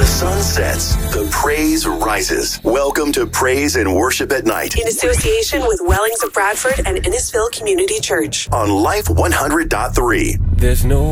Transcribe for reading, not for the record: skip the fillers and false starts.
sun sets, the praise rises. Welcome to Praise and Worship at Night. In association with Wellings of Bradford and Innisfil Community Church. On Life 100.3. There's no